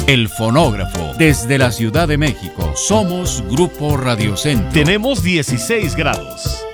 El fonógrafo. Desde la Ciudad de México, somos Grupo Radio Centro. Tenemos 16 grados.